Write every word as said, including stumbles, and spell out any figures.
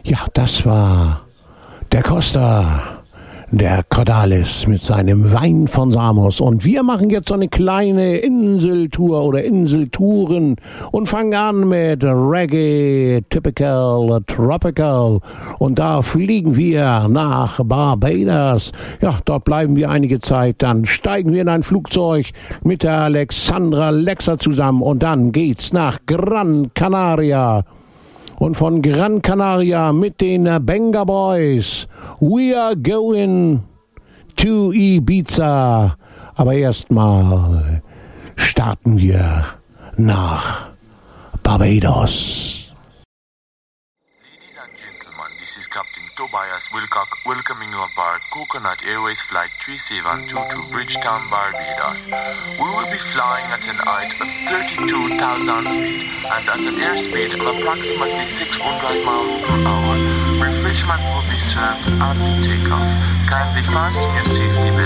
Ja, das war der Costa, der Cordalis mit seinem Wein von Samos. Und wir machen jetzt so eine kleine Inseltour oder Inseltouren und fangen an mit Reggae, Typical, Tropical. Und da fliegen wir nach Barbados. Ja, dort bleiben wir einige Zeit. Dann steigen wir in ein Flugzeug mit der Alexandra Lexa zusammen. Und dann geht's nach Gran Canaria. Und von Gran Canaria mit den Benga Boys. We are going to Ibiza. Aber erstmal starten wir nach Barbados. Ladies and gentlemen, this is Captain Tobias Wilcock welcoming you aboard Coconut Airways Flight three seven two to Bridgetown, Barbados. We will be flying at an height of thirty-two thousand feet and at an airspeed of approximately six hundred miles per hour. Refreshment will be served after takeoff. Kindly fasten your safety belt